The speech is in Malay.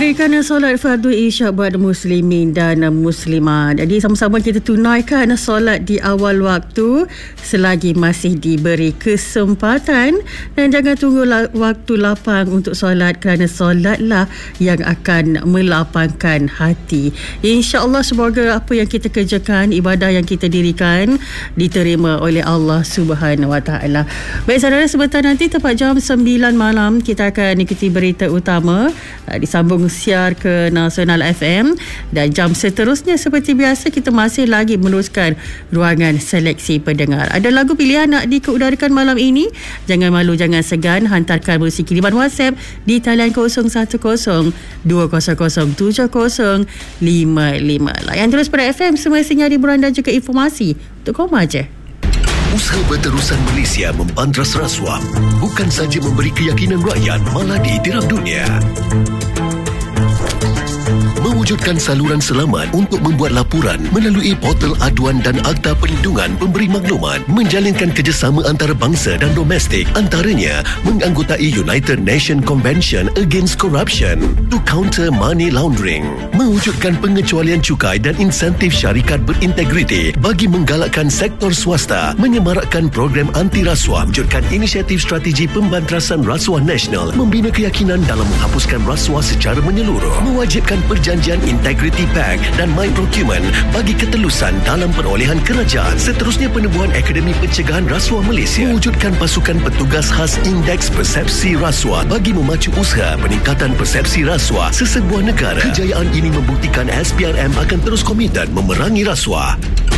Dirikan solat fardu isyak buat muslimin dan muslimat. Jadi sama-sama kita tunaikan solat di awal waktu selagi masih diberi kesempatan, dan jangan tunggu waktu lapang untuk solat, kerana solatlah yang akan melapangkan hati. InsyaAllah semoga apa yang kita kerjakan, ibadah yang kita dirikan diterima oleh Allah Subhanahu Wa Taala. Baik saudara, sebentar nanti tepat jam 9 malam kita akan ikuti berita utama disambung siar ke Nasional FM, dan jam seterusnya seperti biasa kita masih lagi meneruskan ruangan seleksi pendengar. Ada lagu pilihan nak dikeudarakan malam ini? Jangan malu, jangan segan, hantarkan melalui kiriman WhatsApp di talian 010200705055. Layan terus pada FM, semestinya hiburan dan juga informasi untuk koma je. Usaha Berterusan Malaysia membantras rasuah bukan saja memberi keyakinan rakyat, malah ditiram dunia. Mewujudkan saluran selamat untuk membuat laporan melalui portal aduan dan Akta Perlindungan Pemberi Maklumat, menjalinkan kerjasama antarabangsa dan domestik, antaranya menganggotai United Nations Convention Against Corruption to counter money laundering, mewujudkan pengecualian cukai dan insentif syarikat berintegriti bagi menggalakkan sektor swasta, menyemarakkan program anti rasuah, wujudkan inisiatif strategi pembantrasan rasuah nasional, membina keyakinan dalam menghapuskan rasuah secara menyeluruh, mewajibkan perjanjian Integrity Pact dan My Procurement bagi ketelusan dalam perolehan kerajaan. Seterusnya, penubuhan Akademi Pencegahan Rasuah Malaysia, mewujudkan pasukan petugas khas Indeks Persepsi Rasuah bagi memacu usaha peningkatan persepsi rasuah sesebuah negara. Kejayaan ini membuktikan SPRM akan terus komited memerangi rasuah.